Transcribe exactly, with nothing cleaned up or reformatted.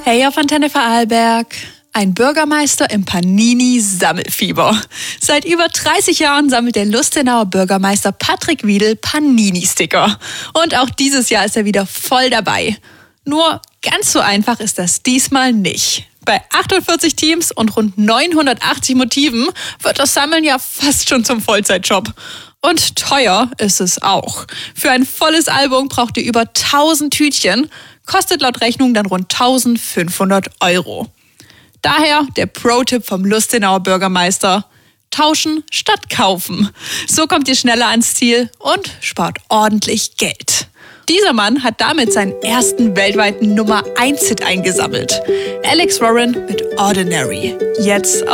Hey auf Antenne Vorarlberg. Ein Bürgermeister im Panini-Sammelfieber. Seit über dreißig Jahren sammelt der Lustenauer Bürgermeister Patrick Wiedel Panini-Sticker. Und auch dieses Jahr ist er wieder voll dabei. Nur ganz so einfach ist das diesmal nicht. Bei achtundvierzig Teams und rund neunhundertachtzig Motiven wird das Sammeln ja fast schon zum Vollzeitjob. Und teuer ist es auch. Für ein volles Album braucht ihr über tausend Tütchen, kostet laut Rechnung dann rund eintausendfünfhundert Euro. Daher der Pro-Tipp vom Lustenauer Bürgermeister: Tauschen statt kaufen. So kommt ihr schneller ans Ziel und spart ordentlich Geld. Dieser Mann hat damit seinen ersten weltweiten Nummer eins Hit eingesammelt. Alex Warren mit Ordinary. Jetzt